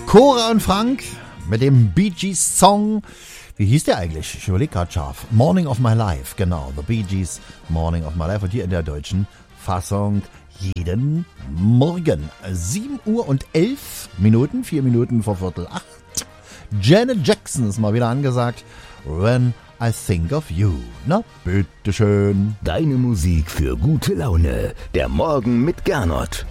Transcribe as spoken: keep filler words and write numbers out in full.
Cora und Frank mit dem Bee Gees Song. Wie hieß der eigentlich? Ich überlege gerade scharf. Morning of My Life, genau. The Bee Gees, Morning of My Life. Und hier in der deutschen Fassung jeden Morgen. sieben Uhr und elf Minuten, vier Minuten vor Viertel acht. Janet Jackson ist mal wieder angesagt. When I Think of You. Na, bitteschön. Deine Musik für gute Laune. Der Morgen mit Gernot.